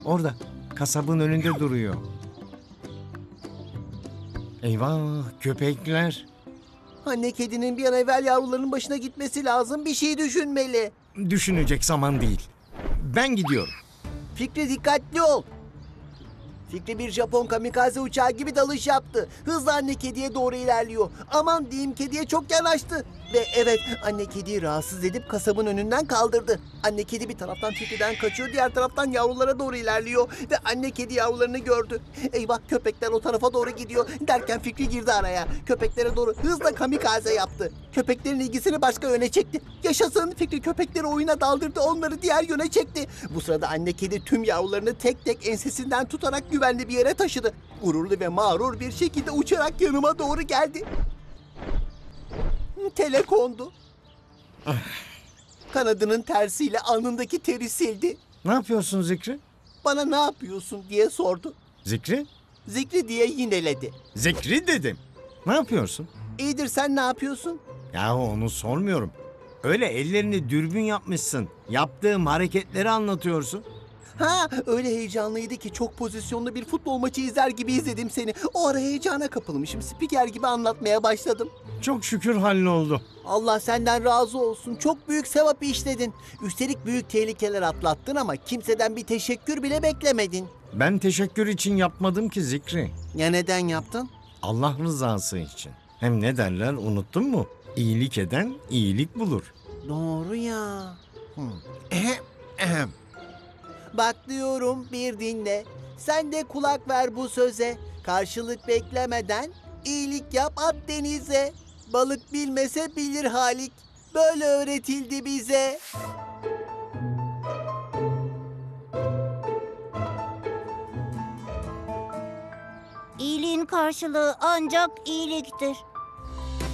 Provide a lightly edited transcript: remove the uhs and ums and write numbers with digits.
Orada. Kasabın önünde duruyor. Eyvah, köpekler. Anne kedinin bir an evvel yavrularının başına gitmesi lazım. Bir şey düşünmeli. Düşünecek zaman değil. Ben gidiyorum. Fikri dikkatli ol. Fikri bir Japon kamikaze uçağı gibi dalış yaptı. Hızla anne kediye doğru ilerliyor. Aman diyeyim, kediye çok yanaştı. Ve evet, anne kediyi rahatsız edip kasabın önünden kaldırdı. Anne kedi bir taraftan Fikri'den kaçıyor, diğer taraftan yavrulara doğru ilerliyor. Ve anne kedi yavrularını gördü. Eyvah, köpekler o tarafa doğru gidiyor. Derken Fikri girdi araya. Köpeklere doğru hızla kamikaze yaptı. Köpeklerin ilgisini başka yöne çekti. Yaşasın, Fikri köpekleri oyuna daldırdı, onları diğer yöne çekti. Bu sırada anne kedi tüm yavrularını tek tek ensesinden tutarak güvenli bir yere taşıdı. Gururlu ve mağrur bir şekilde uçarak yanıma doğru geldi. Tele kondu. Kanadının tersiyle alnındaki teri sildi. Ne yapıyorsun Zikri? Bana ne yapıyorsun diye sordu. Zikri? Zikri diye yineledi. Zikri dedim. Ne yapıyorsun? İyidir, sen ne yapıyorsun? Ya onu sormuyorum. Öyle ellerini dürbün yapmışsın. Yaptığım hareketleri anlatıyorsun. Ha, öyle heyecanlıydı ki çok pozisyonlu bir futbol maçı izler gibi izledim seni. O ara heyecana kapılmışım. Spiker gibi anlatmaya başladım. Çok şükür halloldu. Allah senden razı olsun. Çok büyük sevap işledin. Üstelik büyük tehlikeler atlattın ama kimseden bir teşekkür bile beklemedin. Ben teşekkür için yapmadım ki Zikri. Ya neden yaptın? Allah rızası için. Hem ne derler unuttun mu? İyilik eden iyilik bulur. Doğru ya. Bak diyorum, bir dinle. Sen de kulak ver bu söze. Karşılık beklemeden iyilik yap, at denize. Balık bilmese bilir Halik. Böyle öğretildi bize. İyiliğin karşılığı ancak iyiliktir.